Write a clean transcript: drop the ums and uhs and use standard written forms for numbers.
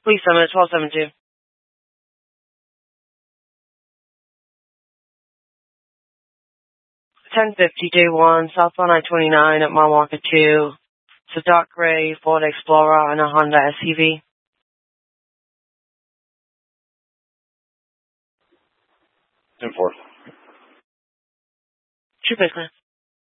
Please summon at 1272. 1050 J1, southbound I-29 at mile marker 2. It's a dark gray Ford Explorer and a Honda SUV. 10-4. True business.